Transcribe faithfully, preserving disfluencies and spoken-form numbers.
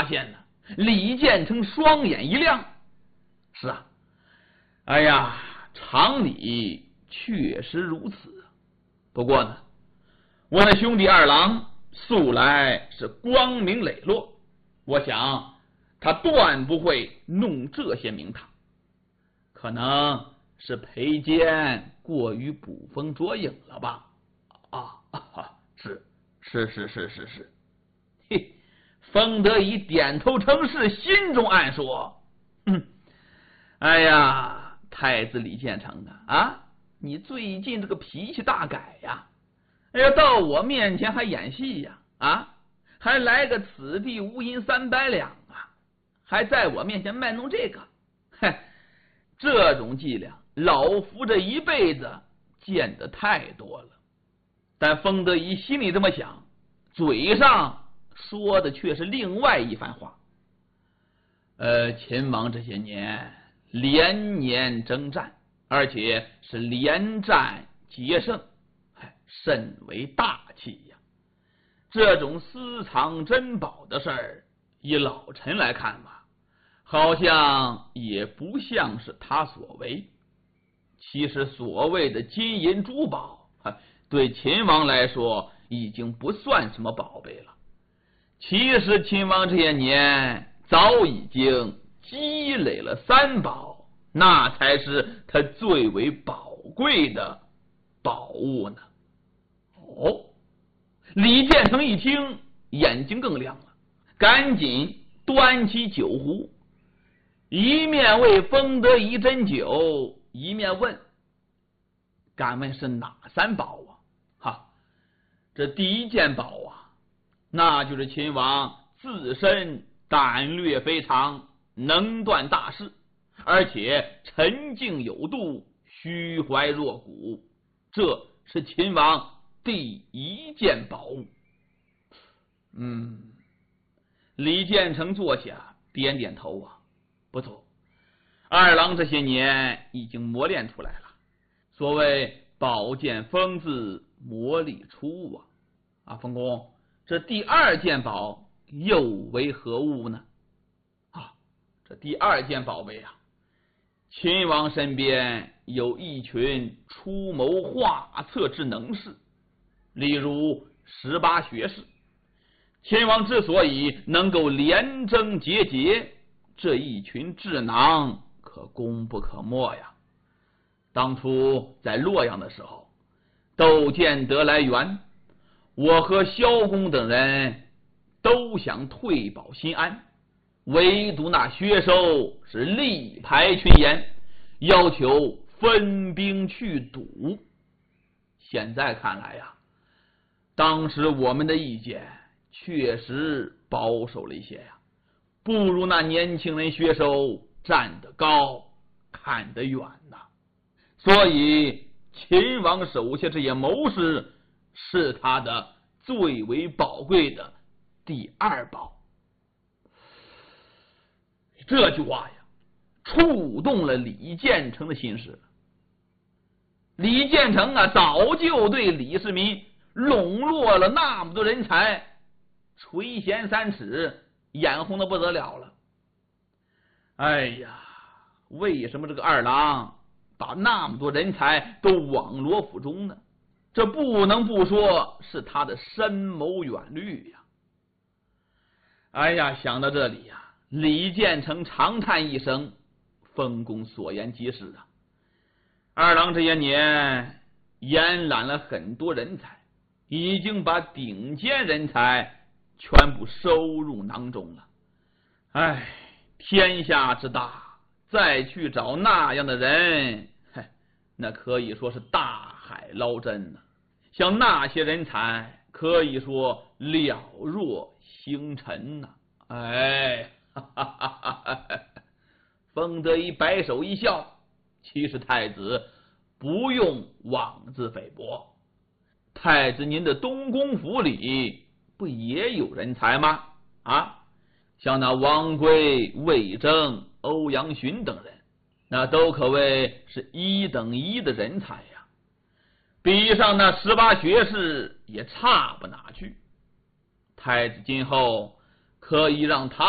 发现呢，李建成双眼一亮，是啊，哎呀，常理确实如此。不过呢，我的兄弟二郎素来是光明磊落，我想他断不会弄这些名堂，可能是裴坚过于捕风捉影了吧？啊，啊是是是是是是。嘿，封德仪点头称是，心中暗说：“嗯，哎呀，太子李建成啊，啊，你最近这个脾气大改呀！哎呀，到我面前还演戏呀，啊，还来个此地无银三百两啊，还在我面前卖弄这个，嗨，这种伎俩，老夫这一辈子见得太多了。”但封德仪心里这么想，嘴上说的却是另外一番话。呃，秦王这些年连年征战，而且是连战皆胜，甚为大气呀。这种私藏珍宝的事儿，以老臣来看吧，好像也不像是他所为。其实所谓的金银珠宝，对秦王来说已经不算什么宝贝了。其实秦王这些年早已经积累了三宝，那才是他最为宝贵的宝物呢。哦，李建成一听，眼睛更亮了，赶紧端起酒壶，一面为封德仪斟酒，一面问：“敢问是哪三宝啊？”哈，这第一件宝啊，那就是秦王自身胆略非常，能断大事，而且沉静有度，虚怀若谷，这是秦王第一件宝物。嗯，李建成坐下，点点头啊，不错，二郎这些年已经磨练出来了。所谓宝剑锋自磨砺出啊！啊，冯公，这第二件宝又为何物呢？啊，这第二件宝贝啊，秦王身边有一群出谋划策之能士，例如十八学士。秦王之所以能够连征节节，这一群智囊可功不可没呀。当初在洛阳的时候，窦建德来援，我和萧公等人都想退保新安，唯独那薛收是力排群言，要求分兵去堵。现在看来呀，当时我们的意见确实保守了一些呀，不如那年轻人薛收站得高，看得远呐。所以秦王手下这些谋士是他的最为宝贵的第二宝。这句话呀，触动了李建成的心事。李建成啊，早就对李世民笼络了那么多人才垂涎三尺，眼红的不得了了。哎呀，为什么这个二郎把那么多人才都网罗府中呢？这不能不说是他的深谋远虑呀。哎呀，想到这里呀，李建成长叹一声，封公所言极是啊。二郎这些年延揽了很多人才，已经把顶尖人才全部收入囊中了。哎，天下之大，再去找那样的人，那可以说是大海捞针呢。像那些人才，可以说了若星辰呐。哎，哈哈哈哈哈！封德仪摆手一笑，其实太子不用妄自菲薄，太子您的东宫府里不也有人才吗？啊，像那王圭、魏征、欧阳询等人，那都可谓是一等一的人才呀，比上那十八学士也差不哪去。太子今后可以让他